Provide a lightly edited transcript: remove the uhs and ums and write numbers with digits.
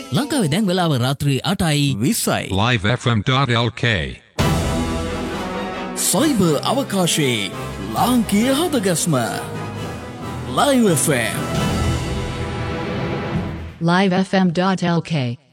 ලංකාවේ දැන් වෙලාව රාත්‍රී 8:20යි. livefm.lk සයිබර් අවකාශයේ ලාංකීය හදගස්ම Live FM livefm.lk